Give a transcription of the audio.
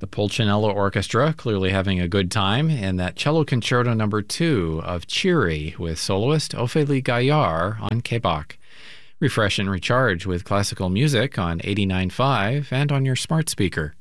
The Pulcinella Orchestra clearly having a good time, and that Cello Concerto Number 2 of Cheery with soloist Ophélie Gaillard on Quebec. Refresh and recharge with classical music on 89.5 and on your smart speaker.